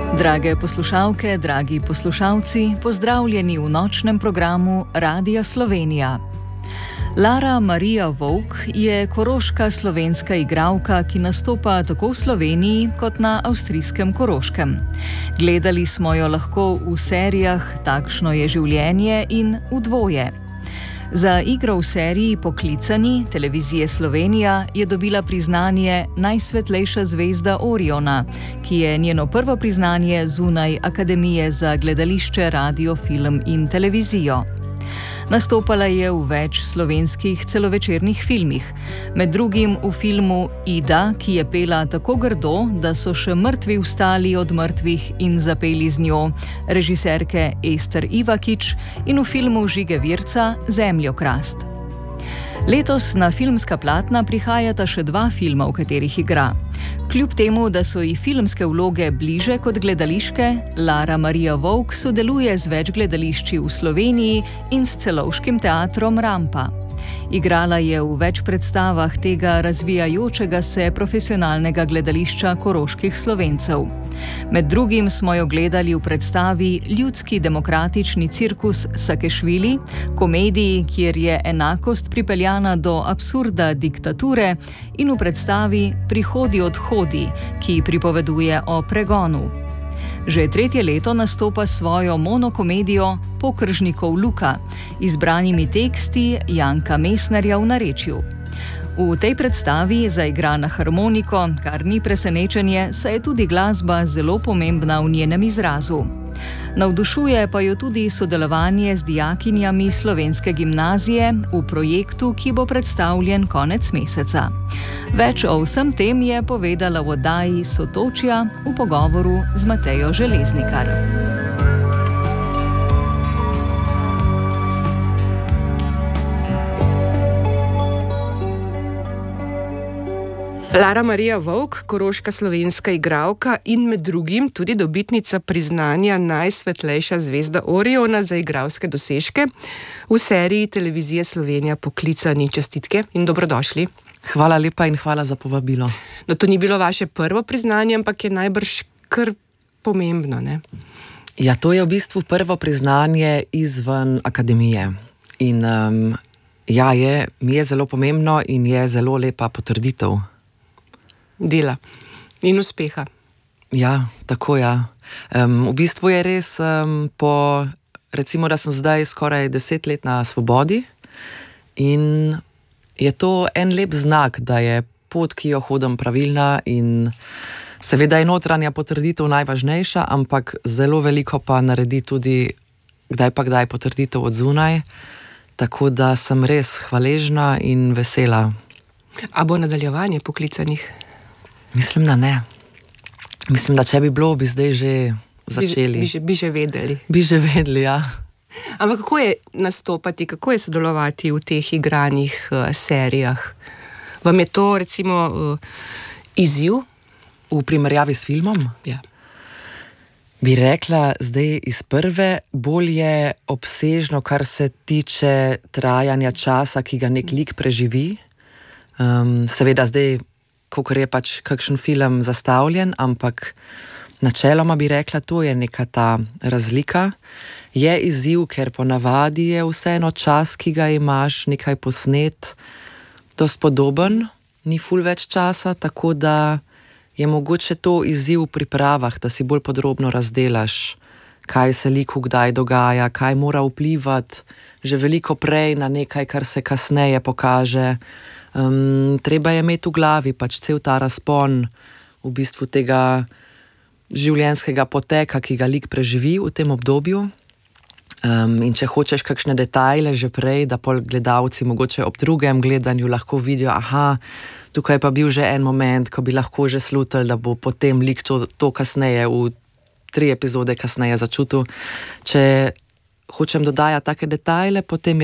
Drage poslušalke, dragi poslušalci, pozdravljeni v nočnem programu Radia Slovenija. Lara Marija Vovk je koroška slovenska igralka, ki nastopa tako v Sloveniji kot na avstrijskem Koroškem. Gledali smo jo lahko v serijah Takšno je življenje in V dvoje. Za igro v seriji Poklicani televizije Slovenija je dobila priznanje Najsvetlejša zvezda Oriona, ki je njeno prvo priznanje zunaj Akademije za gledališče, radio, film in televizijo. Nastopala je v več slovenskih celovečernih filmih, med drugim v filmu Ida, ki je pela tako grdo, da so še mrtvi vstali od mrtvih in zapeli z njo, režiserke Ester Ivakič, in v filmu Žige Virca Zemljokrast. Letos na filmska platna prihajata še dva filma, v katerih igra. Kljub temu, da so ji filmske vloge bliže kot gledališke, Lara Marija Vovk sodeluje z več gledališči v Sloveniji in s celovškim teatrom Rampa. Igrala je v več predstavah tega razvijajočega se profesionalnega gledališča koroških Slovencev. Med drugim smo jo gledali v predstavi Ljudski demokratični cirkus Sakešvili, komediji, kjer je enakost pripeljana do absurda diktature, in v predstavi Prihodi odhodi, ki pripoveduje o pregonu. Že tretje leto nastopa svojo monokomedijo Pokržnikov Luka, izbranimi teksti Janka Mesnerja v narečju. V tej predstavi zaigra na harmoniko, kar ni presenečenje, saj je tudi glasba zelo pomembna v njenem izrazu. Navdušuje pa jo tudi sodelovanje z dijakinjami Slovenske gimnazije v projektu, ki bo predstavljen konec meseca. Več o vsem tem je povedala v oddaji Sotočja v pogovoru z Matejo Železnikar. Lara Marija Vovk, koroška slovenska igralka in med drugim tudi dobitnica priznanja Najsvetlejša zvezda Oriona za igralske dosežke v seriji televizije Slovenija Poklicani. Čestitke in dobrodošli. Hvala lepa in hvala za povabilo. No, to ni bilo vaše prvo priznanje, ampak je najbrž kar pomembno, ne? Ja, to je v bistvu prvo priznanje izven akademije. In mi je zelo pomembno in je zelo lepa potrditev dela in uspeha. Ja, tako ja. V bistvu je res recimo, da sem zdaj skoraj 10 let na svobodi in je to en lep znak, da je pot, ki jo hodim, pravilna in seveda je notranja potrditev najvažnejša, ampak zelo veliko pa naredi tudi kdaj potrditev od zunaj, tako da sem res hvaležna in vesela. A bo nadaljevanje Poklicanih? Mislim, da ne. Mislim, da če bi bilo, bi zdaj že začeli. Bi že vedeli. Bi že vedeli, ja. Ampak kako je nastopati, kako je sodelovati v teh igranih serijah? Vam je to recimo izziv? V primerjavi s filmom? Ja. Bi rekla zdaj iz prve, bolj je obsežno, kar se tiče trajanja časa, ki ga nek lik preživi. Seveda zdaj, kakor je pač kakšen film zastavljen, ampak načeloma bi rekla, to je neka ta razlika. Je izziv, ker ponavadi je vseeno čas, ki ga imaš, nekaj posnet, dosti podoben, ni ful več časa, tako da je mogoče to izziv v pripravah, da si bolj podrobno razdelaš, kaj se liku kdaj dogaja, kaj mora vplivati že veliko prej na nekaj, kar se kasneje pokaže. Treba je imeti v glavi pač cel ta razpon v bistvu tega življenjskega poteka, ki ga lik preživi v tem obdobju. In če hočeš kakšne detajle že prej, da pol gledalci mogoče ob drugem gledanju lahko vidijo, tukaj pa bil že en moment, ko bi lahko že slutili, da bo potem lik to kasneje, v 3 epizode kasneje začutil. Če hočem dodajati take detajle, potem je